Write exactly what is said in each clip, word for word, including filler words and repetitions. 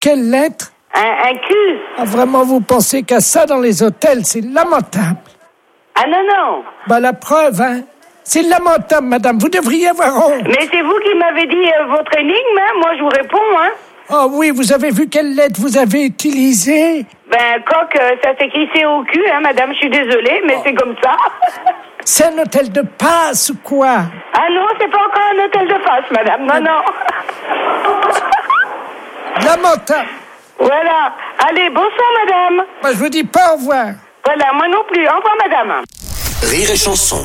Quelle lettre? Un, un cul. Ah, vraiment, vous pensez qu'à ça dans les hôtels, c'est lamentable. Ah non, non. Bah, la preuve, hein. C'est lamentable, madame. Vous devriez avoir honte. Mais c'est vous qui m'avez dit euh, votre énigme, hein. Moi, je vous réponds, hein. Oh oui, vous avez vu quelle lettre vous avez utilisée? Ben, coq, euh, ça s'écrit C O Q, hein, madame. Je suis désolée, mais oh. C'est comme ça. C'est un hôtel de passe ou quoi? Ah non, c'est pas encore un hôtel de passe, madame. Non, non. Lamentable. Voilà. Allez, bonsoir, madame. Moi, je vous dis pas au revoir. Voilà, moi non plus. Au revoir, madame. Rire et chanson.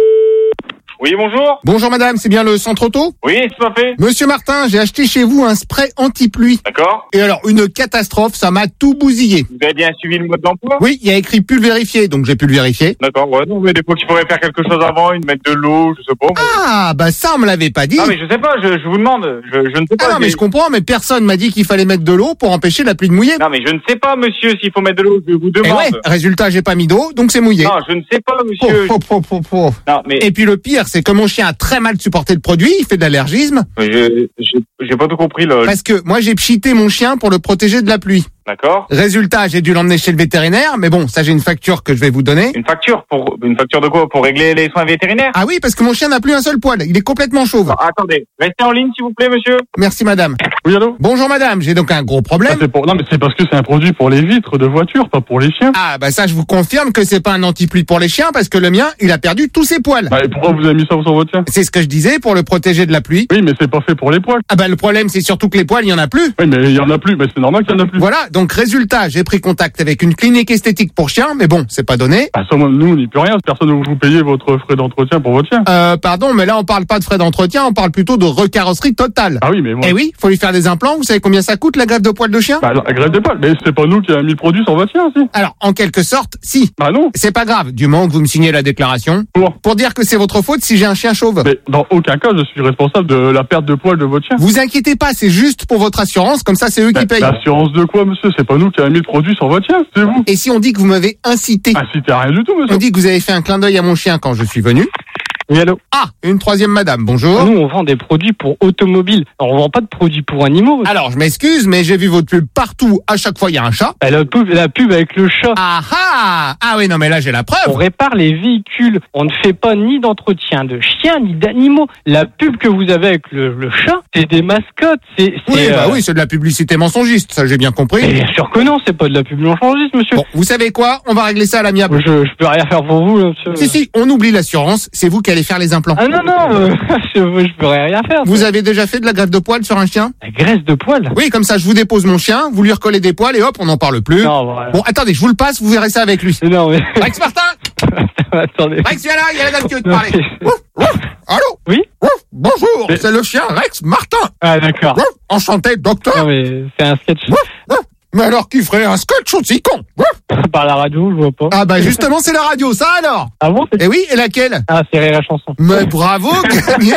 Oui, bonjour. Bonjour madame, c'est bien le centre auto? Oui, tout à fait. Monsieur Martin, j'ai acheté chez vous un spray anti-pluie. D'accord. Et alors, une catastrophe, ça m'a tout bousillé. Vous avez bien suivi le mode d'emploi? Oui, il y a écrit pulvérifier, donc j'ai pu le vérifier. D'accord, ouais, non, mais des fois qu'il faudrait faire quelque chose avant, une mettre de l'eau, je sais pas. Mais... Ah, bah ça, on me l'avait pas dit. Ah, mais je sais pas, je, je vous demande, je, je ne sais pas. Ah non, mais je comprends, mais personne m'a dit qu'il fallait mettre de l'eau pour empêcher la pluie de mouiller. Non, mais je ne sais pas, monsieur, s'il faut mettre de l'eau, je vous demande. Et ouais, résultat, j'ai pas mis d'eau, donc c'est mouillé. Non, je ne sais pas, monsieur. Oh, oh, oh, oh, oh. Non, mais... Et puis le pire, c'est que mon chien a très mal supporté le produit, il fait de l'allergisme. Je, je, j'ai pas tout compris, là. Parce que moi, j'ai pchité mon chien pour le protéger de la pluie. D'accord. Résultat, j'ai dû l'emmener chez le vétérinaire, mais bon, ça j'ai une facture que je vais vous donner. Une facture pour une facture de quoi? Pour régler les soins vétérinaires? Ah oui, parce que mon chien n'a plus un seul poil, il est complètement chauve. Non, attendez, restez en ligne s'il vous plaît, monsieur. Merci madame. Oui, allô? Bonjour madame, j'ai donc un gros problème. Ah, c'est pour... Non, mais c'est parce que c'est un produit pour les vitres de voiture, pas pour les chiens. Ah bah ça, je vous confirme que c'est pas un anti-pluie pour les chiens, parce que le mien, il a perdu tous ses poils. Bah, et pourquoi vous avez mis ça sur votre chien? C'est ce que je disais, pour le protéger de la pluie. Oui, mais c'est pas fait pour les poils. Ah bah le problème, c'est surtout que les poils, il y en a plus. Oui, mais il y en a plus, mais c'est normal qu'il y en a plus. Voilà, donc résultat, j'ai pris contact avec une clinique esthétique pour chiens, mais bon, c'est pas donné. Ah, ça, nous, on n'y peut rien. Personne ne vous payer votre frais d'entretien pour votre chien. Euh, pardon, mais là, on parle pas de frais d'entretien, on parle plutôt de recarrosserie totale. Ah oui, mais moi... Eh oui, faut lui faire des implants. Vous savez combien ça coûte, la greffe de poils de chien? Bah, la greffe de poils. Mais c'est pas nous qui avons mis le produit sur votre chien, si. Alors, en quelque sorte, si. Bah non. C'est pas grave, du moment que vous me signez la déclaration. Pour Pour dire que c'est votre faute si j'ai un chien chauve. Mais dans aucun cas, je suis responsable de la perte de poils de votre chien. Vous inquiétez pas, c'est juste pour votre assurance, comme ça c'est eux bah, qui payent. L'assurance de quoi, monsieur? C'est pas nous qui avons mis le produit sur votre chien, c'est vous. Et si on dit que vous m'avez incité? Incité à rien du tout, monsieur. On dit que vous avez fait un clin d'œil à mon chien quand je suis venu. Oui, allô? Ah, une troisième madame, bonjour. Nous, on vend des produits pour automobiles. Alors, on vend pas de produits pour animaux. Alors, je m'excuse, mais j'ai vu votre pub partout. À chaque fois, il y a un chat. La pub, la pub avec le chat. Ah ah! Ah oui, non, mais là, j'ai la preuve. On répare les véhicules. On ne fait pas ni d'entretien de chiens, ni d'animaux. La pub que vous avez avec le, le chat, c'est des mascottes. C'est, c'est, oui, bah euh... oui, c'est de la publicité mensongiste. Ça, j'ai bien compris. Mais bien sûr que non, c'est pas de la pub mensongiste, monsieur. Bon, vous savez quoi? On va régler ça à l'amiable. Je, je peux rien faire pour vous, monsieur. Si, si, on oublie l'assurance. C'est vous qui allez faire les implants. Ah non, non, euh, je, je peux rien faire. Vous avez déjà fait de la greffe de poils sur un chien? La graisse de poils? Oui, comme ça, je vous dépose mon chien, vous lui recollez des poils et hop, on n'en parle plus. Non, voilà. Bon, attendez, je vous le passe, vous verrez ça avec lui. Non, mais... Rex Martin! Attendez. Rex, viens là, il y a la dame qui veut te parler. Mais... Ouf, ouf, allô? Oui? Ouf, bonjour, mais... c'est le chien Rex Martin. Ah, d'accord. Ouf, enchanté, docteur. Non, mais c'est un sketch. Ouf, ouf. Mais alors, qui ferait un sketch aussi con? Par la radio, je vois pas. Ah bah justement, c'est la radio, ça alors? Ah bon? Eh oui, et laquelle? Ah, c'est Rire la chanson. Mais bravo, gagné.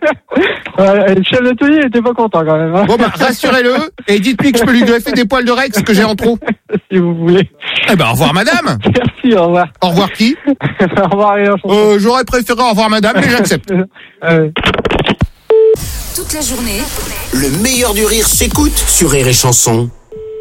Ouais, le chef d'atelier était pas content quand même. Hein. Bon bah, rassurez-le, et dites-lui que je peux lui greffer des poils de Rex que j'ai en trop. Si vous voulez. Eh ben, au revoir madame. Merci, au revoir. Au revoir qui? Au revoir Rire la chanson. Euh, j'aurais préféré au revoir madame, mais j'accepte. euh... Toute la journée, le meilleur du rire s'écoute sur Rire et Chanson.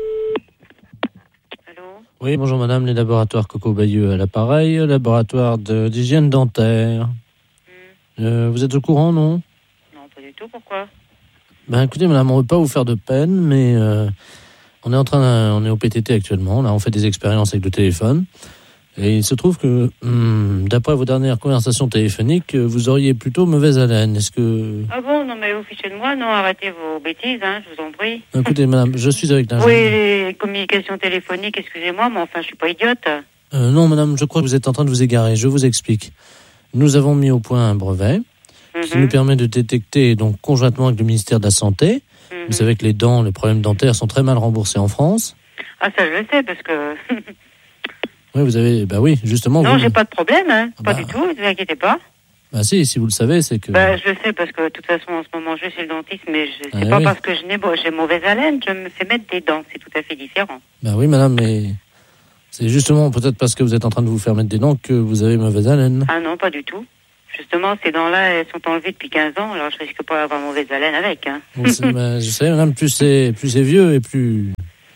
Oui, bonjour madame, les laboratoires Coco Bayeux à l'appareil, laboratoire de, d'hygiène dentaire. Mmh. Euh, vous êtes au courant, non? Non, pas du tout, pourquoi? Ben écoutez madame, on ne veut pas vous faire de peine, mais euh, on est en train, de, on est au P T T actuellement, là on fait des expériences avec le téléphone, et il se trouve que, hum, d'après vos dernières conversations téléphoniques, vous auriez plutôt mauvaise haleine. Est-ce que... Ah bon, non mais vous fichez de moi, non, arrêtez vos bêtises, hein, je vous en prie. Écoutez madame, je suis avec l'ingénieur. Oui, les communications téléphoniques, excusez-moi, mais enfin je suis pas idiote. Euh, non madame, je crois que vous êtes en train de vous égarer, je vous explique. Nous avons mis au point un brevet mm-hmm. qui nous permet de détecter, donc conjointement avec le ministère de la Santé, mm-hmm. vous savez que les dents, les problèmes dentaires sont très mal remboursés en France. Ah ça je le sais, parce que... Oui, vous avez, bah oui, justement. Non, vous... j'ai pas de problème, hein. Pas bah... du tout, ne vous inquiétez pas. Bah si, si vous le savez, c'est que... Bah je le sais, parce que de toute façon, en ce moment, je suis le dentiste, mais je... c'est ah, pas oui. parce que je n'ai... j'ai mauvaise haleine, je me fais mettre des dents, c'est tout à fait différent. Bah oui, madame, mais c'est justement peut-être parce que vous êtes en train de vous faire mettre des dents que vous avez mauvaise haleine. Ah non, pas du tout. Justement, ces dents-là, elles sont enlevées depuis quinze ans, alors je risque pas d'avoir mauvaise haleine avec. Hein. Ben, je sais, madame, plus c'est, plus c'est vieux et plus...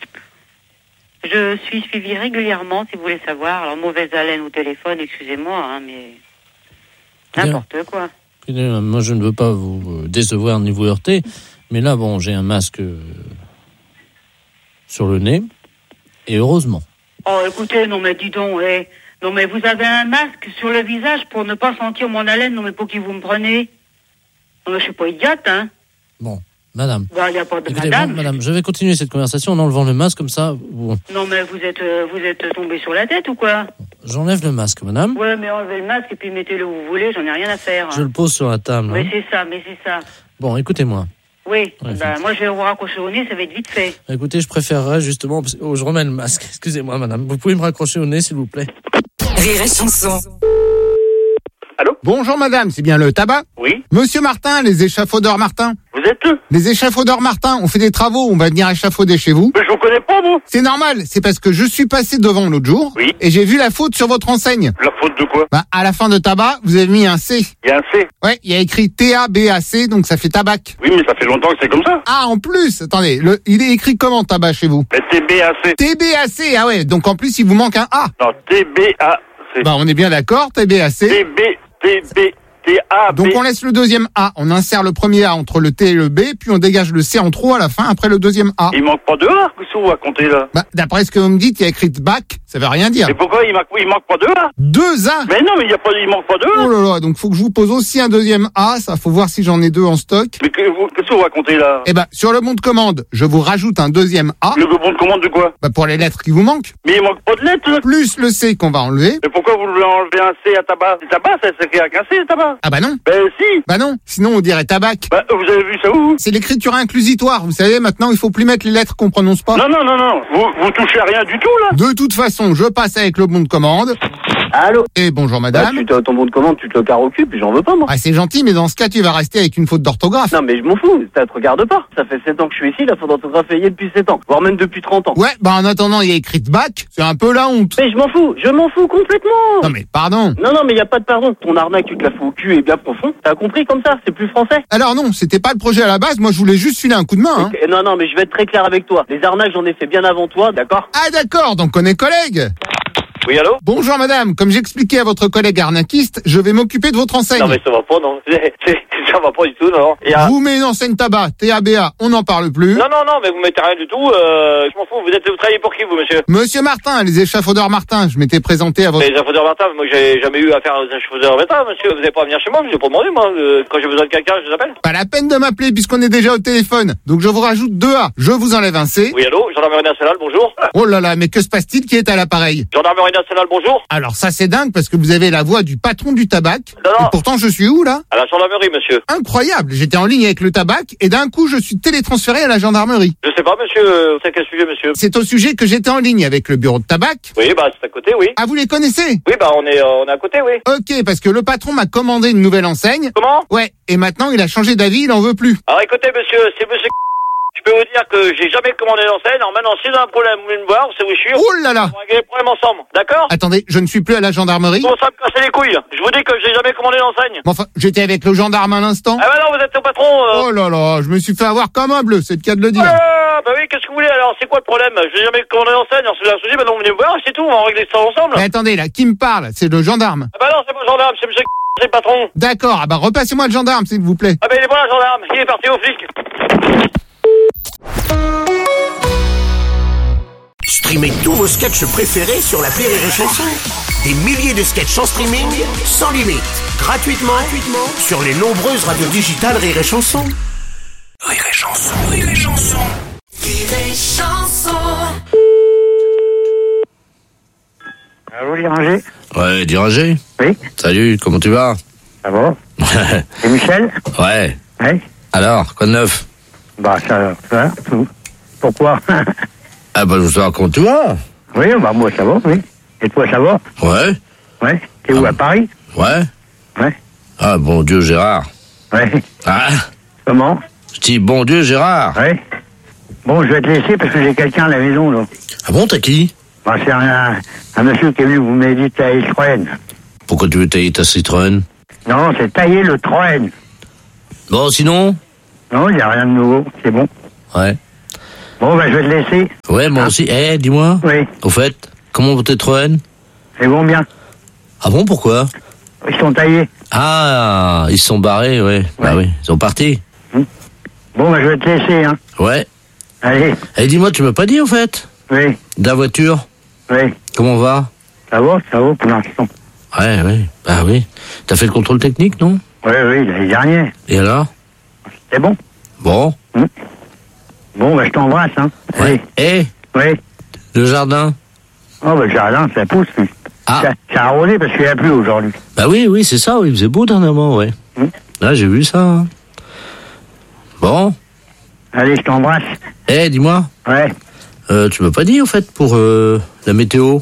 Je suis suivie régulièrement, si vous voulez savoir. Alors, mauvaise haleine au téléphone, excusez-moi, hein, mais... N'importe Bien. quoi. Moi, je ne veux pas vous décevoir ni vous heurter, mais là, bon, j'ai un masque sur le nez, et heureusement. Oh, écoutez, non mais dis donc, eh, non mais vous avez un masque sur le visage pour ne pas sentir mon haleine, non mais pour qui vous me prenez? Non mais je suis pas idiote, hein. Bon, madame. Bah, y a pas de Écoutez, madame. Bon, madame, je vais continuer cette conversation en enlevant le masque, comme ça... Bon. Non mais vous êtes, euh, vous êtes tombé sur la tête ou quoi? J'enlève le masque, madame. Ouais, mais enlevez le masque et puis mettez-le où vous voulez, j'en ai rien à faire. Je le pose sur la table. Mais hein. c'est ça, mais c'est ça. Bon, écoutez-moi. Oui, Ouais, bah, moi je vais vous raccrocher au nez, ça va être vite fait. Écoutez, je préférerais justement... Parce... Oh, je remets le masque. Excusez-moi, madame. Vous pouvez me raccrocher au nez, s'il vous plaît? Rire et chanson. Allô? Bonjour madame, c'est bien le tabac? Oui. Monsieur Martin, les échafaudeurs Martin. Vous êtes eux? Les échafaudeurs Martin, on fait des travaux, on va venir échafauder chez vous. Mais je vous connais pas, moi. C'est normal, c'est parce que je suis passé devant l'autre jour. Oui. Et j'ai vu la faute sur votre enseigne. La faute de quoi? Bah, à la fin de tabac, vous avez mis un C. Il y a un C. Ouais, il y a écrit T A B A C, donc ça fait tabac. Oui, mais ça fait longtemps que c'est comme ça. Ah, en plus, attendez, le, il est écrit comment tabac chez vous? T B A C. T B A C, ah ouais, donc en plus il vous manque un A. Non, T B A C. Bah, on est bien d'accord, T B A C. T B, T B, T A B. Donc on laisse le deuxième A, on insère le premier A entre le T et le B, puis on dégage le C en trop à la fin après le deuxième A. Il manque pas de A, qu'est-ce que vous racontez là? Bah, d'après ce que vous me dites, il y a écrit bac, ça veut rien dire. Et pourquoi il manque, il manque pas de A? Deux A. Mais non, mais il y a pas, il manque pas de A. Oh là là, donc faut que je vous pose aussi un deuxième A, ça faut voir si j'en ai deux en stock. Mais que vous- qu'est-ce que vous racontez là? Eh ben, sur le bon de commande, je vous rajoute un deuxième A, Le bon de commande de quoi? bah, pour les lettres qui vous manquent, Mais il manque pas de lettres là. plus le C qu'on va enlever. Mais pourquoi vous voulez enlever un C à tabac? C'est tabac, ça s'écrit avec un C, le tabac. Ah bah non, Ben si. bah non, sinon on dirait tabac. Bah, vous avez vu ça où? C'est l'écriture inclusitoire, vous savez, maintenant il faut plus mettre les lettres qu'on prononce pas. Non, non, non, non. Vous, vous touchez à rien du tout là. De toute façon, je passe avec le bon de commande. Allô? Et bonjour Bah, madame. tu te, ton bon de commande, tu te le carres au cul, puis j'en veux pas, moi. Ah c'est gentil, mais dans ce cas, tu vas rester avec une faute d'orthographe. Non, mais je m'en fous, ça te regarde pas. Ça fait sept ans que je suis ici, la faute d'orthographe est depuis sept ans, voire même depuis trente ans. Ouais, bah en attendant, il y a écrit bac, c'est un peu la honte. Mais je m'en fous, je m'en fous complètement. Non mais pardon. Non, non, mais y a pas de pardon. Ton arnaque, tu te la fous au cul et bien profond. T'as compris comme ça, c'est plus français. Alors non, c'était pas le projet à la base, moi je voulais juste filer un coup de main. Hein. Ok, Non, non, mais je vais être très clair avec toi. Les arnaques, j'en ai fait bien avant toi, d'accord? Ah d'accord, donc on est collègues. Oui, allô? Bonjour madame, comme j'expliquais à votre collègue arnaquiste, je vais m'occuper de votre enseigne. Non, mais ça va pas, non. C'est- c'est- Ça va pas du tout, non. Et, euh, Vous mettez une enseigne tabac, T A B A, on n'en parle plus. Non, non, non, mais vous mettez rien du tout. Euh, je m'en fous. Vous êtes, vous travaillez pour qui, vous, monsieur? Monsieur Martin, les échafaudeurs Martin, je m'étais présenté à votre... Les échafaudeurs Martin, moi j'ai jamais eu affaire aux échafaudeurs Martin, monsieur. Vous n'allez pas venir chez moi, je vous ai pas demandé, moi. Euh, Quand j'ai besoin de quelqu'un, je vous appelle. Pas la peine de m'appeler puisqu'on est déjà au téléphone. Donc je vous rajoute deux A, je vous enlève un C. Oui, allô, gendarmerie nationale, bonjour. Oh là là, mais que se passe-t-il qui est à l'appareil? Gendarmerie nationale, bonjour. Alors ça c'est dingue parce que vous avez la voix du patron du tabac. Non, non. Et pourtant je suis où là? À la gendarmerie, monsieur. Incroyable, j'étais en ligne avec le tabac et d'un coup je suis télétransféré à la gendarmerie. Je sais pas, monsieur. euh, C'est quel sujet, monsieur? C'est au sujet que j'étais en ligne avec le bureau de tabac. Oui, bah, c'est à côté, oui. Ah vous les connaissez? Oui, bah, on est, euh, on est à côté, oui. Ok, parce que le patron m'a commandé une nouvelle enseigne. Comment? Ouais, et maintenant il a changé d'avis, il en veut plus. Alors, écoutez, monsieur, c'est monsieur. Je peux vous dire que j'ai jamais commandé d'enseigne. Alors maintenant, si vous avez un problème, vous venez me voir, vous savez où je suis. Oh là là! On va régler les problèmes ensemble, d'accord? Attendez, je ne suis plus à la gendarmerie. Bon, ça me casser les couilles. Je vous dis que j'ai jamais commandé d'enseigne. Mais enfin, j'étais avec le gendarme à l'instant. Ah bah non, vous êtes le patron. Euh... Oh là là, je me suis fait avoir comme un bleu, c'est le cas de le dire. Ah, bah oui, qu'est-ce que vous voulez alors? C'est quoi le problème? Je n'ai jamais commandé d'enseigne. Alors, si vous avez un souci, maintenant vous venez me voir, c'est tout, on va régler ça ensemble. Mais attendez là, qui me parle? C'est le gendarme. Ah bah non, c'est pas le gendarme, c'est monsieur c'est le patron. D'accord, ah bah repassez-moi le gendarme s'il vous plaît. Ah bah il est pas là, le gendarme, il est parti au flic. Streamez tous vos sketchs préférés sur l'appli Rire et Chanson. Des milliers de sketchs en streaming, sans limite, gratuitement, gratuitement sur les nombreuses radios digitales Rire et Chanson. Rire et Chanson, Rire et Chanson. Rire et Chanson. Allô, Diranger? Ouais, Diranger. Oui. Salut, comment tu vas? Ça va? C'est Michel? Ouais. Oui. Alors, quoi de neuf? Bah, ça va, tout. Pourquoi? Ah bah, je veux savoir comment tu vas. Oui, bah, moi, ça va, oui. Et toi, ça va? Ouais. Ouais. T'es où, Ah. à Paris? Ouais. Ouais. Ah, bon Dieu, Gérard. Ouais. Ah, Comment? je dis bon Dieu, Gérard. Ouais. Bon, je vais te laisser parce que j'ai quelqu'un à la maison, là. Ah bon, t'as qui? Bah, c'est un, un monsieur qui est venu vous m'aider ta Citroën. Pourquoi tu veux tailler ta Citroën? Non, c'est taillé le trois N. Bon, sinon? Non, il n'y a rien de nouveau, c'est bon. Ouais. Bon, ben, je vais te laisser. Ouais, moi Hein? aussi. Eh, dis-moi. Oui. Au fait, comment vont tes Troen? C'est bon, bien. Ah bon, pourquoi? Ils sont taillés. Ah, ils se sont barrés, ouais. ouais. Bah oui, ils sont partis. Bon, ben, je vais te laisser, hein. Ouais. Allez. Eh, dis-moi, tu m'as pas dit, au fait? Oui. De la voiture? Oui. Comment va? Ça va, ça va pour l'instant. Ouais, ouais. Bah oui. T'as fait le contrôle technique, non? Oui, oui, l'année dernière. Et alors? C'est bon. Bon. Hum. Bon, ben, je t'embrasse, hein. Ouais. Eh? Oui. Le jardin? Oh, ben, le jardin, ça pousse, lui. Ah. Ça, ça a arrosé parce qu'il n'y a plus aujourd'hui. Bah oui, oui, c'est ça, oui. Il faisait beau dernièrement, ouais. Hum. Là, j'ai vu ça. hein. Bon. Allez, je t'embrasse. Eh, dis-moi. Ouais. Euh, tu m'as pas dit, au fait, pour euh, la météo?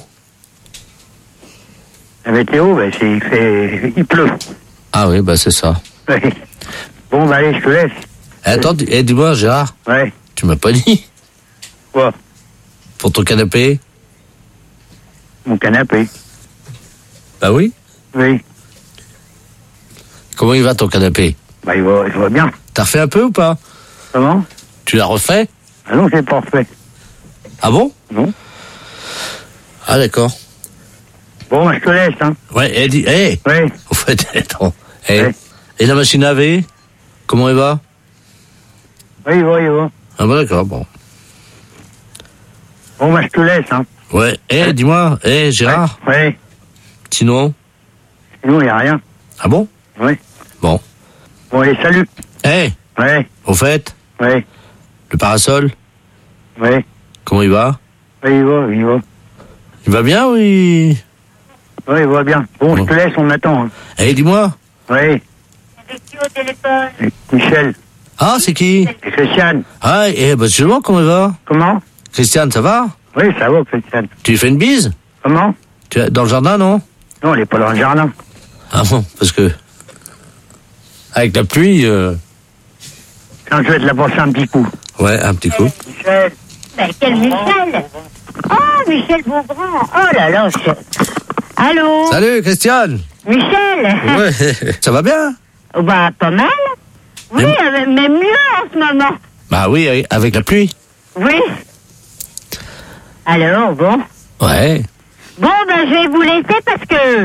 La météo, ben, c'est, il fait, il pleut. Ah oui, bah c'est ça. Oui. Bon, ben, allez, je te laisse. Eh, attends, dis- eh, dis-moi, Gérard. Ouais. Tu m'as pas dit? Quoi? Pour ton canapé? Mon canapé. Bah oui. Oui. Comment il va ton canapé? Bah, il va, il va bien. T'as refait un peu ou pas? Comment? Tu l'as refait? Ah non, c'est pas refait. Ah bon? Non. Ah d'accord. Bon, ben, je te laisse, hein. Ouais, elle dit, hé! Oui. Au fait, attends. Eh, Ouais. et la machine à laver? Comment elle va? Oui, il va, il va. Ah bah d'accord, bon. Bon, ben, je te laisse, hein. Ouais, eh, dis-moi, eh, Gérard? Oui. Sinon? Sinon, il n'y a rien. Ah bon? Oui. Bon. Bon, allez, salut. Eh, Oui. au fait, Oui. le parasol, Oui. comment il va? Oui, il va, il va. Il va bien ou il... Oui, il va bien. Bon, je te laisse, on attend. Hein. Eh, dis-moi. Oui. Avec qui au téléphone? C'est Michel. Ah, c'est qui? C'est Christiane. Ah, eh, bah justement, comment il va? Comment? Christiane, ça va? Oui, ça va, Christiane. Tu lui fais une bise? Comment? Tu es dans le jardin, non? Non, elle est pas dans le jardin. Ah bon, parce que... Avec la pluie... euh, Quand je vais te la passer un petit coup. Ouais, un petit coup. Michel. Ben, quel Michel? Oh, Michel Beaugrand. Oh là là. je- Allô? Salut, Christiane. Michel? Ouais, ça va bien? Oh, bah, pas mal. Oui, Mais- euh, mais mieux en ce moment. Bah oui, avec la pluie. Oui. Alors, bon. Ouais. Bon, ben, je vais vous laisser parce que...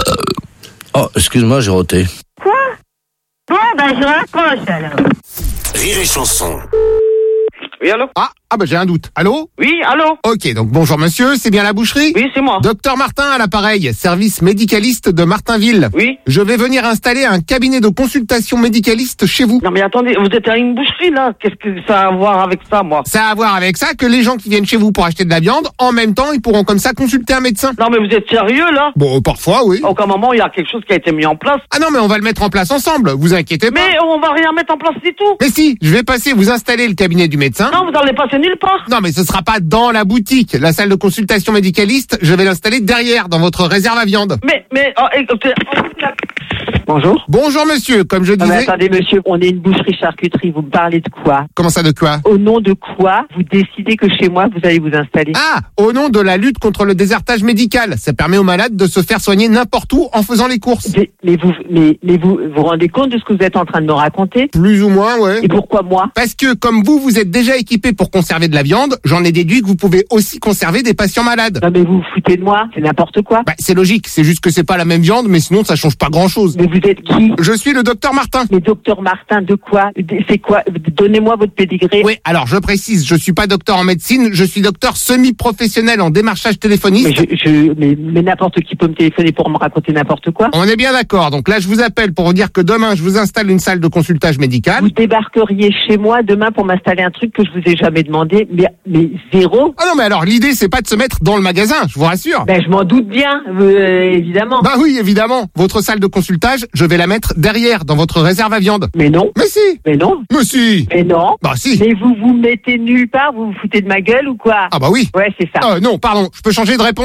Oh, excuse-moi, j'ai roté. Quoi? Bon, ben, je raccroche, alors. Rire et chanson. Oui, allô? Ah, ah bah j'ai un doute. Allô? Oui, allô? Ok, donc bonjour monsieur, c'est bien la boucherie? Oui, c'est moi. Docteur Martin à l'appareil, service médicaliste de Martinville. Oui. Je vais venir installer un cabinet de consultation médicaliste chez vous. Non, mais attendez, vous êtes à une boucherie, là. Qu'est-ce que ça a à voir avec ça, moi? Ça a à voir avec ça que les gens qui viennent chez vous pour acheter de la viande, en même temps, ils pourront comme ça consulter un médecin. Non, mais vous êtes sérieux, là? Bon, parfois, oui. À aucun moment, il y a quelque chose qui a été mis en place. Ah non, mais on va le mettre en place ensemble, vous inquiétez pas. Mais on va rien mettre en place du tout. Mais si, je vais passer vous installer le cabinet du médecin. Non, vous n'allez passer nulle part. Non, mais ce sera pas dans la boutique. La salle de consultation médicaliste, je vais l'installer derrière, dans votre réserve à viande. Mais, mais, oh, écoutez... Bonjour. Bonjour monsieur, comme je Non, mais disais... attendez, monsieur, on est une boucherie charcuterie. Vous me parlez de quoi? Comment ça, de quoi? Au nom de quoi vous décidez que chez moi, vous allez vous installer? Ah, au nom de la lutte contre le désertage médical. Ça permet aux malades de se faire soigner n'importe où en faisant les courses. Mais, mais vous, mais, mais vous, vous rendez compte de ce que vous êtes en train de me raconter? Plus ou moins, ouais. Et pourquoi moi? Parce que comme vous, vous êtes déjà équipé pour conserver de la viande, j'en ai déduit que vous pouvez aussi conserver des patients malades. Non, mais vous vous foutez de moi? C'est n'importe quoi. Bah, c'est logique, c'est juste que c'est pas la même viande, mais sinon ça change pas grand-chose. Mais vous êtes qui? Je suis le docteur Martin. Mais docteur Martin, de quoi? C'est quoi? Donnez-moi votre pédigré. Oui, alors je précise, je suis pas docteur en médecine, je suis docteur semi-professionnel en démarchage téléphonique. Mais, je, je, mais, mais n'importe qui peut me téléphoner pour me raconter n'importe quoi. On est bien d'accord, donc là je vous appelle pour vous dire que demain je vous installe une salle de consultage médical. Vous débarqueriez chez moi demain pour m'installer un truc que je vous ai jamais demandé, mais, mais zéro. Ah non mais alors l'idée c'est pas de se mettre dans le magasin, je vous rassure. Ben je m'en doute bien, euh, évidemment. Bah oui, évidemment. Votre salle de consultage, je vais la mettre derrière, dans votre réserve à viande. Mais non. Mais si. Mais non. Mais si. Mais non. Bah si. Mais vous vous mettez nulle part, vous vous foutez de ma gueule ou quoi? Ah bah oui. Ouais, c'est ça. Euh, non, pardon, je peux changer de réponse?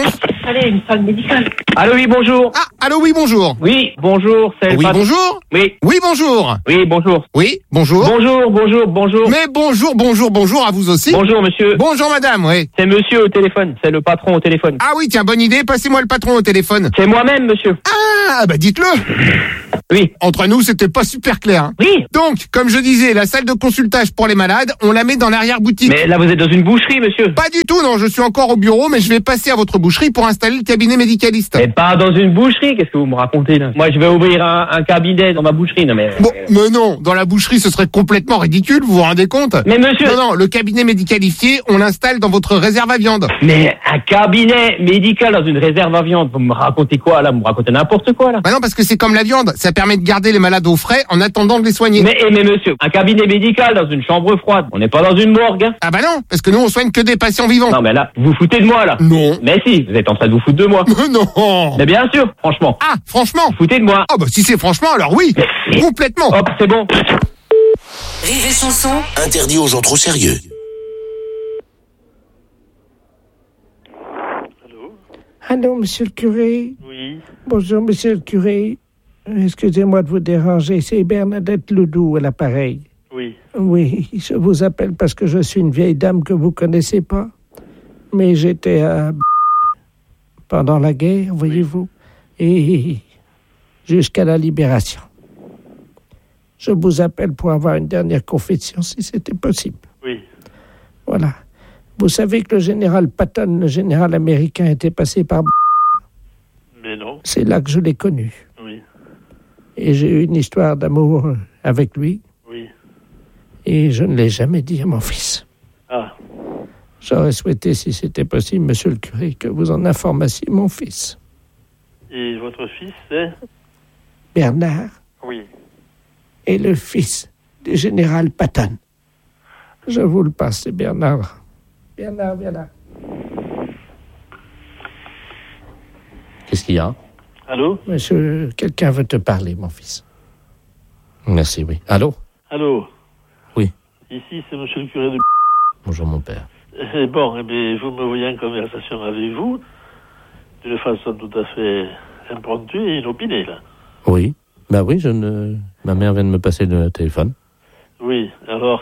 m'installer une salle médicale. Allô, oui, bonjour. Ah, allô, oui, bonjour. Oui, bonjour, c'est le Oui, patron. bonjour. Oui. Oui, bonjour. Oui, bonjour. Oui, bonjour. Bonjour, bonjour, bonjour. Mais bonjour, bonjour, bonjour à vous aussi. Bonjour, monsieur. Bonjour, madame, oui. C'est monsieur au téléphone, c'est le patron au téléphone. Ah oui, tiens, bonne idée, passez-moi le patron au téléphone. C'est moi-même, monsieur. Ah, bah dites-le. Oui. Entre nous, c'était pas super clair. Hein. Oui. Donc, comme je disais, la salle de consultage pour les malades, on la met dans l'arrière-boutique. Mais là, vous êtes dans une boucherie, monsieur. Pas du tout, non, je suis encore au bureau, mais je vais passer à votre boucherie pour installer le cabinet médicaliste. Mais pas dans une boucherie, qu'est-ce que vous me racontez, là? Moi, je vais ouvrir un, un cabinet dans ma boucherie, non mais... Bon, mais non, dans la boucherie, ce serait complètement ridicule, vous vous rendez compte? Mais monsieur... Non, non, le cabinet médicalifié, on l'installe dans votre réserve à viande. Mais un cabinet médical dans une réserve à viande, vous me racontez quoi, là? Vous me racontez n'importe quoi, là? Bah non, parce que c'est comme la viande, ça permet de garder les malades au frais en attendant de les soigner. Mais, mais monsieur, un cabinet médical dans une chambre froide, on n'est pas dans une morgue, hein? Ah bah non, parce que nous, on soigne que des patients vivants. Non, mais là, vous vous foutez de moi, là? Non. Mais si, vous êtes en train de vous foutre de moi. Non. Mais bien sûr, franchement. Ah, franchement? Vous foutez de moi. Ah bah si c'est franchement, alors oui. Mais... Complètement. Hop, c'est bon. Rire et chanson. Interdit aux gens trop sérieux. Allô, monsieur le curé? Oui. Bonjour, monsieur le curé. Excusez-moi de vous déranger, c'est Bernadette Ledoux à l'appareil. Oui. Oui, je vous appelle parce que je suis une vieille dame que vous connaissez pas. Mais j'étais à... pendant la guerre, voyez-vous, et jusqu'à la libération. Je vous appelle pour avoir une dernière confession, si c'était possible. Oui. Voilà. Vous savez que le général Patton, le général américain, était passé par... Mais non. C'est là que je l'ai connu. Oui. Et j'ai eu une histoire d'amour avec lui. Oui. Et je ne l'ai jamais dit à mon fils. Ah. J'aurais souhaité, si c'était possible, monsieur le curé, que vous en informassiez mon fils. Et votre fils, c'est? Bernard. Oui. Et le fils du général Patton. Je vous le passe, c'est Bernard. Bernard, viens là. Qu'est-ce qu'il y a? Allô? Monsieur, quelqu'un veut te parler, mon fils. Merci, oui. Allô? Allô? Oui. Ici, c'est monsieur le curé de... Bonjour, mon père. Eh bon, eh bien, vous me voyez en conversation avec vous, d'une façon tout à fait impromptue et inopinée, là. Oui. Bah oui, je ne... ma mère vient de me passer le téléphone. Oui, alors...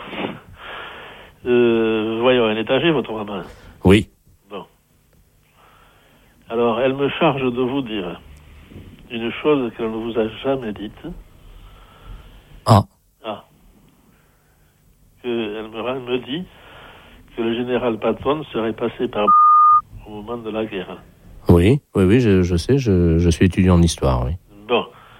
Euh, voyons, elle est âgée, votre maman? Oui. Bon. Alors, elle me charge de vous dire une chose qu'elle ne vous a jamais dite. Ah. Ah. Que elle me, elle me dit que le général Patton serait passé par au moment de la guerre. Oui, oui, oui, je, je sais, je, je suis étudiant en histoire, oui. Bon.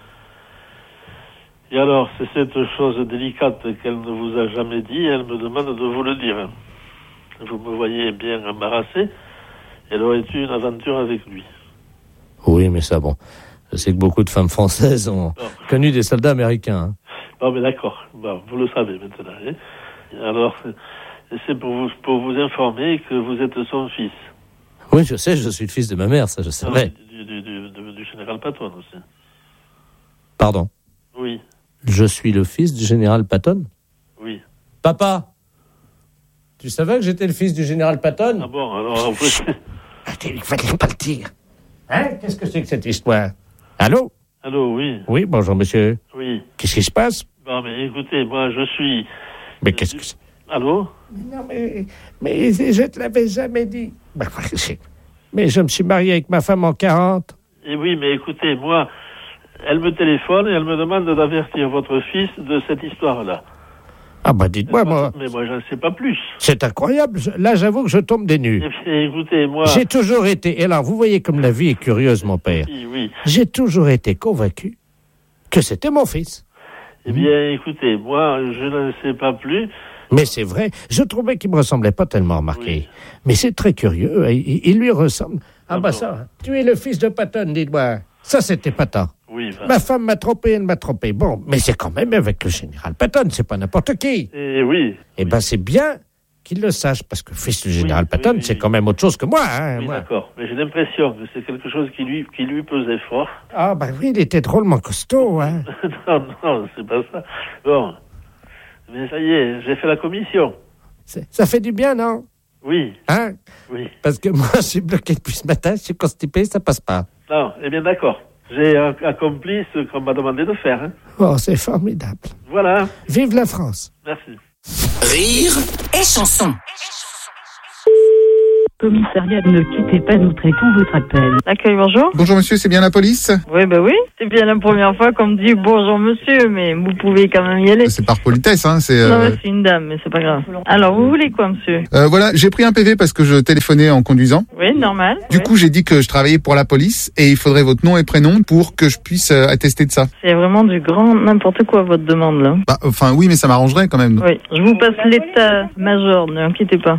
Et alors, c'est cette chose délicate qu'elle ne vous a jamais dit, elle me demande de vous le dire. Vous me voyez bien embarrassé, elle aurait eu une aventure avec lui. Oui, mais ça, bon, je sais que beaucoup de femmes françaises ont bon. connu des soldats américains. Hein. Bon, mais d'accord, bon, vous le savez maintenant. Hein. Alors, c'est pour vous, pour vous informer que vous êtes son fils. Oui, je sais, je suis le fils de ma mère, ça je savais. Du, du, du, du, du général Patton aussi. Pardon? Oui. Je suis le fils du général Patton? Oui. Papa, tu savais que j'étais le fils du général Patton? Ah bon, alors... Vous... Il fallait pas le dire. Hein? Qu'est-ce que c'est que cette histoire? Allô? Allô, oui. Oui, bonjour, monsieur. Oui. Qu'est-ce qui se passe? Bon, mais écoutez, moi, je suis... Mais qu'est-ce que c'est? Allô? Non, mais, mais je te l'avais jamais dit. Mais je me suis marié avec ma femme en quarante. Et oui, mais écoutez, moi, elle me téléphone et elle me demande d'avertir votre fils de cette histoire-là. Ah bah dites-moi, moi... Mais moi, je ne sais pas plus. C'est incroyable. Là, j'avoue que je tombe des nues. Et puis, écoutez, moi... J'ai toujours été... Et alors, vous voyez comme la vie est curieuse, mon père. Oui, oui. J'ai toujours été convaincu que c'était mon fils. Eh bien, écoutez, moi, je ne sais pas plus... Mais c'est vrai, je trouvais qu'il me ressemblait pas tellement, remarqué. Oui. Mais c'est très curieux, il, il lui ressemble. Ah, ah bah bon. Ça, tu es le fils de Patton, dis-moi. Ça, c'était Patton. Oui, bah. Ma femme m'a trompé, elle m'a trompé. Bon, mais c'est quand même avec le général Patton, c'est pas n'importe qui. Eh oui. Eh oui. Ben, c'est bien qu'il le sache, parce que fils du général oui, Patton, oui, oui, c'est oui. quand même autre chose que moi. Hein, oui, moi. D'accord, mais j'ai l'impression que c'est quelque chose qui lui, qui lui pesait fort. Ah, bah oui, il était drôlement costaud, hein. non, non, c'est pas ça. Bon, mais ça y est, j'ai fait la commission. C'est, ça fait du bien, non? Oui. Hein? Oui. Parce que moi, je suis bloqué depuis ce matin, je suis constipé, ça passe pas. Non, eh bien d'accord. J'ai euh, accompli ce qu'on m'a demandé de faire. Hein. Oh, c'est formidable. Voilà. Vive la France. Merci. Rire et chanson. Commissariat, ne quittez pas, nous traitons votre appel. Accueil, bonjour. Bonjour monsieur, c'est bien la police? Oui, bah oui. C'est bien la première fois qu'on me dit bonjour monsieur, mais vous pouvez quand même y aller. C'est par politesse, hein. C'est, euh... Non, mais c'est une dame, mais c'est pas grave. Alors, vous voulez quoi, monsieur? Euh, voilà, j'ai pris un P V parce que je téléphonais en conduisant. Oui, normal. Du oui. coup, j'ai dit que je travaillais pour la police et il faudrait votre nom et prénom pour que je puisse euh, attester de ça. C'est vraiment du grand n'importe quoi, votre demande, là. Bah, enfin, oui, mais ça m'arrangerait quand même. Oui, je vous passe l'état-major, ne inquiétez pas.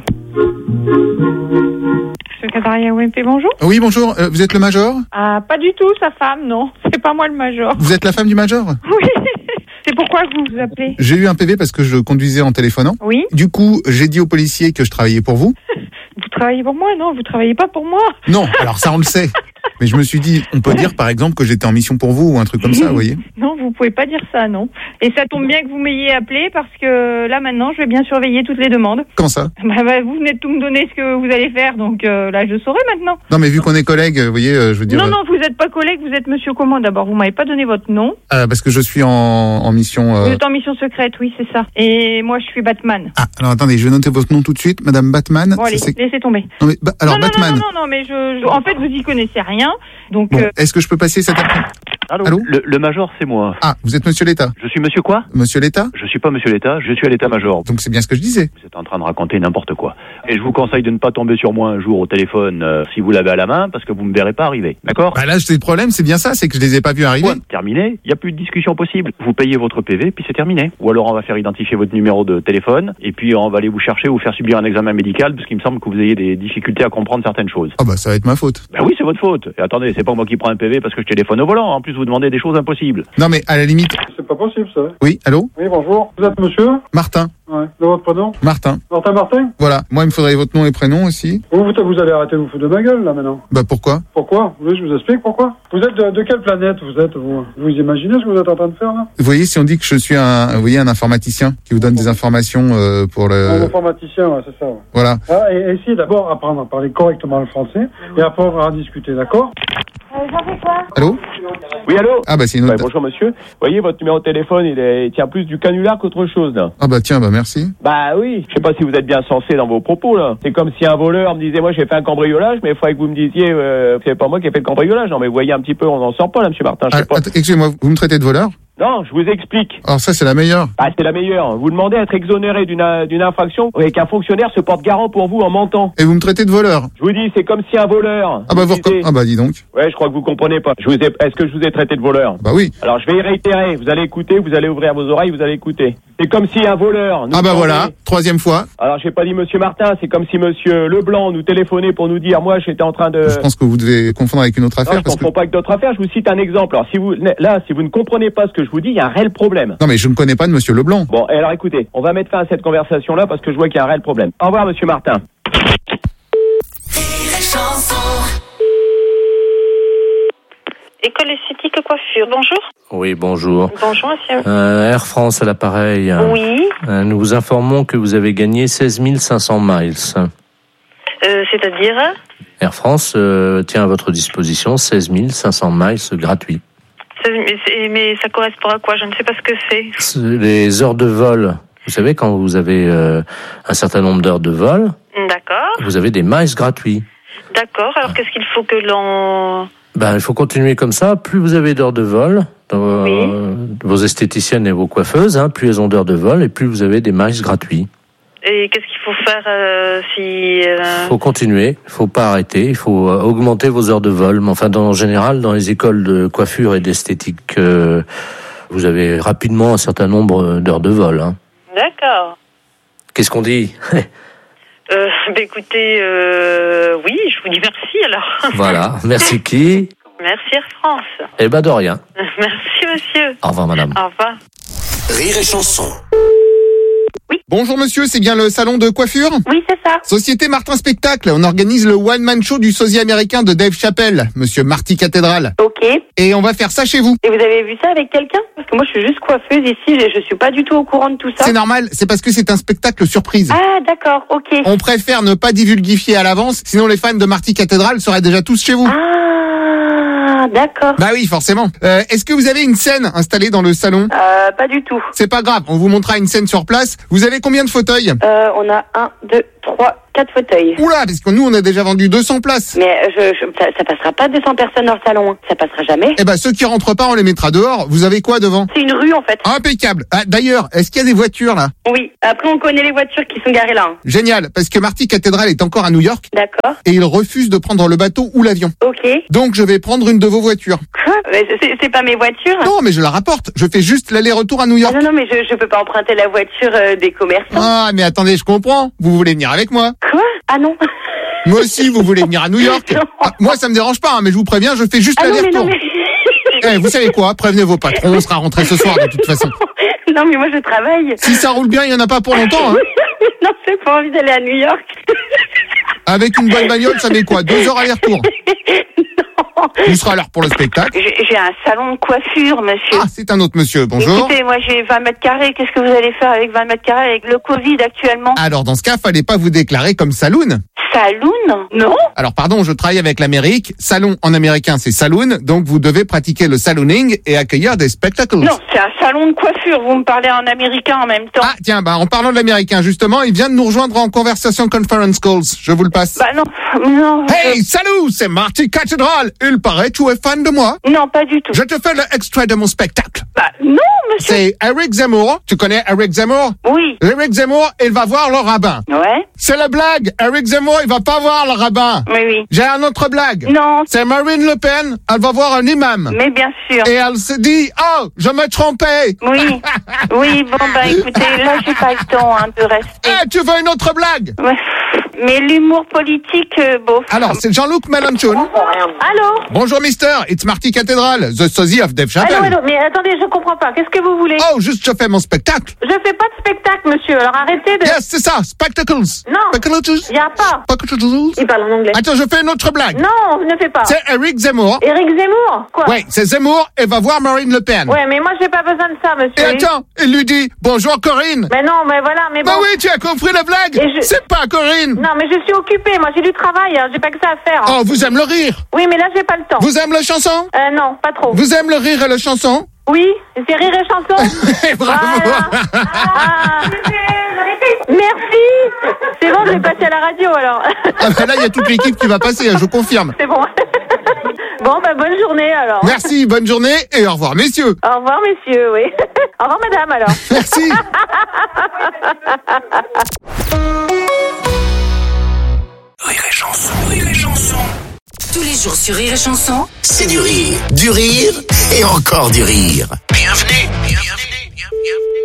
Secrétariat O M P, bonjour. Oui, bonjour, euh, vous êtes le major? Ah, pas du tout, sa femme, non. C'est pas moi le major. Vous êtes la femme du major? Oui. C'est pourquoi vous vous appelez? J'ai eu un P V parce que je conduisais en téléphonant. Oui. Du coup, j'ai dit aux policiers que je travaillais pour vous. Vous travaillez pour moi? Non, vous travaillez pas pour moi. Non, alors ça on le sait. Mais je me suis dit, on peut dire par exemple que j'étais en mission pour vous ou un truc comme ça, vous voyez? Non, vous pouvez pas dire ça, non. Et ça tombe bien que vous m'ayez appelé parce que là maintenant, je vais bien surveiller toutes les demandes. Comment ça? Bah, bah, vous venez de tout me donner ce que vous allez faire, donc euh, là, je saurai maintenant. Non, mais vu qu'on est collègues, vous voyez, euh, je veux dire... Non, non, vous êtes pas collègue, vous êtes monsieur comment d'abord? Vous m'avez pas donné votre nom. Euh, parce que je suis en, en mission... Euh... Vous êtes en mission secrète, oui, c'est ça. Et moi, je suis Batman. Ah, alors attendez, je vais noter votre nom tout de suite, Madame Batman. Bon, allez, c'est... laissez tomber. Non, mais, bah, alors, non, non, Batman... Non, non, non, non, mais je, je... En fait, vous y connaissez rien, donc... Bon, euh... est-ce que je peux passer cet après? Allô, Allô le, le major, c'est moi. Ah, vous êtes monsieur l'État? Je suis monsieur quoi? Monsieur l'État? Je suis pas monsieur l'État, je suis à l'état-major. Donc c'est bien ce que je disais. Vous êtes en train de raconter n'importe quoi. Et je vous conseille de ne pas tomber sur moi un jour au téléphone euh, si vous l'avez à la main, parce que vous me verrez pas arriver. D'accord? Bah là, c'est le problème, c'est bien ça, c'est que je les ai pas vus arriver. Ouais, terminé, il y a plus de discussion possible. Vous payez votre P V, puis c'est terminé. Ou alors on va faire identifier votre numéro de téléphone, et puis on va aller vous chercher ou faire subir un examen médical, parce qu'il me semble que vous ayez des difficultés à comprendre certaines choses. Ah bah ça va être ma faute. Bah oui, c'est votre faute. Et attendez, c'est pas moi qui prends un P V parce que je téléphone au volant. En plus, vous demandez des choses impossibles. Non mais à la limite... C'est pas possible ça. Oui, allô? Oui, bonjour. Vous êtes monsieur? Martin. Ouais. De votre prénom? Martin. Martin Martin? Voilà. Moi, il me faudrait votre nom et prénom aussi. Vous, vous, vous allez arrêter de vous foutre de ma gueule, là, maintenant. Bah, pourquoi? Pourquoi? Vous voulez que je vous explique pourquoi? Vous êtes de, de quelle planète, vous êtes, vous? Vous imaginez ce que vous êtes en train de faire, là? Vous voyez, si on dit que je suis un, vous voyez, un informaticien qui vous donne des informations euh, pour le... Un informaticien, ouais, c'est ça, ouais. Voilà. Ah, et, et essayez d'abord apprendre à parler correctement le français, et après on va en discuter, d'accord? Euh, j'en fais quoi? Allô? Oui, allô? Ah bah c'est une autre... Ouais, bonjour monsieur. Vous voyez, votre numéro de téléphone, il, est, il tient plus du canular qu'autre chose, là. Ah bah tiens, bah merci. Bah oui, je sais pas si vous êtes bien sensé dans vos propos, là. C'est comme si un voleur me disait, moi j'ai fait un cambriolage, mais il faudrait que vous me disiez, euh, c'est pas moi qui ai fait le cambriolage. Non mais vous voyez un petit peu, on n'en sort pas là, monsieur Martin, je sais Ah, pas. att- excusez-moi, vous me traitez de voleur? Non, je vous explique. Alors ça, c'est la meilleure. Ah, c'est la meilleure. Vous demandez à être exonéré d'une d'une infraction et qu'un fonctionnaire se porte garant pour vous en mentant. Et vous me traitez de voleur? Je vous dis, c'est comme si un voleur... Ah bah vous recom- Ah bah dis donc. Ouais, je crois que vous comprenez pas. Je vous ai... Est-ce que je vous ai traité de voleur? Bah oui. Alors je vais y réitérer. Vous allez écouter, vous allez ouvrir vos oreilles, vous allez écouter. C'est comme si un voleur... nous Ah bah demandait- voilà, troisième fois. Alors j'ai pas dit monsieur Martin, c'est comme si monsieur Leblanc nous téléphonait pour nous dire, moi j'étais en train de... Je pense que vous devez confondre avec une autre Non, affaire je parce confonds que... pas avec d'autres affaires. Je vous cite un exemple. Alors si vous... Là, si vous ne comprenez pas ce que je vous dis, il y a un réel problème. Non mais je ne connais pas de monsieur Leblanc. Bon, et alors écoutez, on va mettre fin à cette conversation-là parce que je vois qu'il y a un réel problème. Au revoir, monsieur Martin. École esthétique coiffure, bonjour. Oui, bonjour. Bonjour, monsieur. Euh, Air France à l'appareil. Oui. Euh, nous vous informons que vous avez gagné seize mille cinq cents miles. Euh, c'est-à-dire Air France euh, tient à votre disposition seize mille cinq cents miles gratuits. mais, c'est- mais ça correspond à quoi? Je ne sais pas ce que c'est. C'est les heures de vol. Vous savez, quand vous avez euh, un certain nombre d'heures de vol, D'accord. vous avez des miles gratuits. D'accord. Alors qu'est-ce qu'il faut que l'on... Ben, il faut continuer comme ça. Plus vous avez d'heures de vol, dans euh, vos esthéticiennes et vos coiffeuses, hein, plus elles ont d'heures de vol et plus vous avez des miles gratuits. Et qu'est-ce qu'il faut faire euh, si... Il euh, faut continuer, il faut pas arrêter, il faut euh, augmenter vos heures de vol. Mais enfin, dans, en général, dans les écoles de coiffure et d'esthétique, euh, vous avez rapidement un certain nombre d'heures de vol. Hein. D'accord. Qu'est-ce qu'on dit? Euh, bah, écoutez, euh, oui, je vous dis merci alors. Voilà, merci qui? Merci Air France. Eh ben de rien. Merci monsieur. Au revoir madame. Au revoir. Rire et chanson. Oui. Bonjour monsieur, c'est bien le salon de coiffure? Oui, c'est ça. Société Martin Spectacle, on organise le one-man show du sosie américain de Dave Chappelle, monsieur Marty Cathédrale. Ok. Et on va faire ça chez vous. Et vous avez vu ça avec quelqu'un? Parce que moi, je suis juste coiffeuse ici, je, je suis pas du tout au courant de tout ça. C'est normal, c'est parce que c'est un spectacle surprise. Ah, d'accord, ok. On préfère ne pas divulguifier à l'avance, sinon les fans de Marty Cathédrale seraient déjà tous chez vous. Ah, d'accord. Bah oui, forcément. Euh, est-ce que vous avez une scène installée dans le salon? Euh, pas du tout. C'est pas grave, on vous montrera une scène sur place. Vous avez combien de fauteuils? Euh, on a un, deux, trois, quatre fauteuils. Oula, parce que nous, on a déjà vendu deux cents places. Mais je, je, ça, ça passera pas deux cents personnes dans le salon, hein. Ça passera jamais. Eh ben, ceux qui rentrent pas, on les mettra dehors. Vous avez quoi devant? C'est une rue, en fait. Impeccable. Ah, d'ailleurs, est-ce qu'il y a des voitures, là? Oui. Après, on connaît les voitures qui sont garées là. Hein. Génial, parce que Marty Cathédrale est encore à New York. D'accord. Et il refuse de prendre le bateau ou l'avion. Ok. Donc, je vais prendre une de vos voitures. Quoi? C'est, c'est pas mes voitures? Non, mais je la rapporte. Je fais juste l'aller-retour à New York. Ah non, non, mais je, je peux pas emprunter la voiture euh, des commerçants. Ah, mais attendez, je comprends. Vous voulez venir avec moi? Quoi? Ah non. Moi aussi, vous voulez venir à New York? Ah, moi, ça me dérange pas, hein, mais je vous préviens, je fais juste ah l'aller-retour. Non, mais... Eh, vous savez quoi? Prévenez vos patrons, on sera rentrés ce soir de toute façon. Non, mais moi, je travaille. Si ça roule bien, il y en a pas pour longtemps, hein. Non, j'ai pas envie d'aller à New York. Avec une bonne bagnole, ça met quoi? Deux heures aller-retour? Vous serez à l'heure pour le spectacle? J'ai, j'ai un salon de coiffure, monsieur. Ah, c'est un autre monsieur, bonjour. Écoutez, moi j'ai vingt mètres carrés, qu'est-ce que vous allez faire avec vingt mètres carrés avec le Covid actuellement? Alors dans ce cas, fallait pas vous déclarer comme saloon. Saloon? Non. Alors pardon, je travaille avec l'Amérique. Salon en américain, c'est saloon. Donc vous devez pratiquer le salooning et accueillir des spectacles. Non, c'est un salon de coiffure. Vous me parlez en américain en même temps. Ah tiens, bah en parlant de l'américain, justement, il vient de nous rejoindre en conversation conference calls. Je vous le passe. Bah non, non. Hey, je... salut, c'est Marty Cathédrale. Il paraît que tu es fan de moi. Non, pas du tout. Je te fais l'extrait de mon spectacle. Bah non, monsieur. C'est Eric Zemmour. Tu connais Eric Zemmour? Oui. Eric Zemmour, il va voir le rabbin. Ouais. C'est la blague. Eric Zemmour, il va pas voir le rabbin. Oui, oui. J'ai un autre blague. Non. C'est Marine Le Pen. Elle va voir un imam. Mais bien sûr. Et elle se dit, oh, je me trompais. Oui. Oui, bon, bah écoutez, là, j'ai pas le temps hein, de rester. Eh, tu veux une autre blague? Ouais. Mais l'humour politique, euh, bof. Alors, c'est Jean-Luc Mélenchon. Allô? Bonjour, mister. It's Marty Cathédrale, the sosie of Dave Chappelle. Allô, allô, mais attendez, je comprends pas. Qu'est-ce que vous voulez? Oh, juste, je fais mon spectacle. Je fais pas de spectacle, monsieur. Alors arrêtez de... Yes, c'est ça, spectacles. Non. Spectacles. Y a pas. Spectacles. Il parle en anglais. Attends, je fais une autre blague. Non, ne fais pas. C'est Eric Zemmour. Eric Zemmour? Quoi? Ouais, c'est Zemmour et va voir Marine Le Pen. Ouais, mais moi, j'ai pas besoin de ça, monsieur. Et attends, il lui dit, bonjour Corinne. Mais non, mais voilà, mais bon. Bah oui, tu as compris la blague. Je... C'est pas Corinne. Non, mais je suis occupée. Moi, j'ai du travail. Hein. J'ai pas que ça à faire. Hein. Oh, vous aimez le rire? Oui, mais là, j'ai pas le temps. Vous aimez la chanson? Euh, non, pas trop. Vous aimez le rire et la chanson? Oui, c'est rire et chanson. Bravo. Voilà. Ah. Merci. C'est bon, je vais passer à la radio, alors. Ah bah là, il y a toute l'équipe qui va passer, je confirme. C'est bon. Bon, bah, bonne journée, alors. Merci, bonne journée et au revoir, messieurs. Au revoir, messieurs, oui. Au revoir, madame, alors. Merci. Rire et chanson, rire et chanson. Tous les jours sur Rire et Chanson, C'est du rire, du rire et encore du rire. Bienvenue, bienvenue, bienvenue.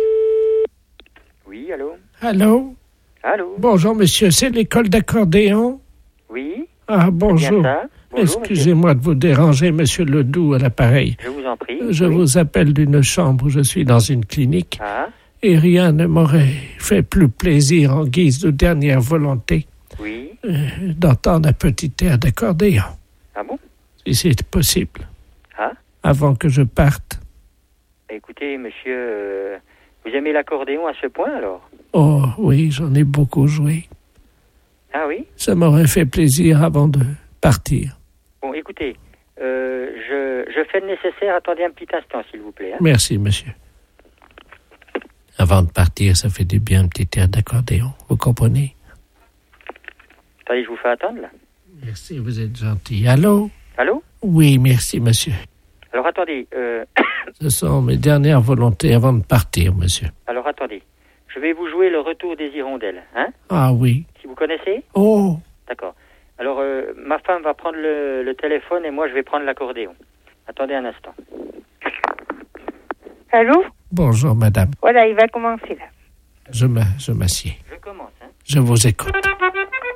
Oui, allô? Allô? Allô? Bonjour, monsieur, c'est l'école d'accordéon? Oui. Ah, bonjour. Bien ça. Bonjour, excusez-moi de vous déranger, monsieur Ledoux, à l'appareil. Je vous en prie. Je oui. vous appelle d'une chambre où je suis dans une clinique. Ah. Et rien ne m'aurait fait plus plaisir en guise de dernière volonté Oui. euh, d'entendre un petit air d'accordéon. Ah bon? Si c'est possible. Ah. Avant que je parte. Écoutez, monsieur, euh, vous aimez l'accordéon à ce point, alors? Oh, oui, j'en ai beaucoup joué. Ah oui? Ça m'aurait fait plaisir avant de partir. Bon, écoutez, euh, je, je fais le nécessaire. Attendez un petit instant, s'il vous plaît. Hein. Merci, monsieur. Avant de partir, ça fait du bien un petit air d'accordéon. Vous comprenez? Attendez, je vous fais attendre, là. Merci, vous êtes gentil. Allô? Allô? Oui, merci, monsieur. Alors, attendez. Euh... Ce sont mes dernières volontés avant de partir, monsieur. Alors, attendez. Je vais vous jouer le retour des hirondelles, hein? Ah oui. Si vous connaissez? Oh! D'accord. Alors, euh, ma femme va prendre le, le téléphone et moi, je vais prendre l'accordéon. Attendez un instant. Allô? Bonjour, madame. Voilà, il va commencer, là. Je, me, je m'assieds. Je commence, hein? Je vous écoute.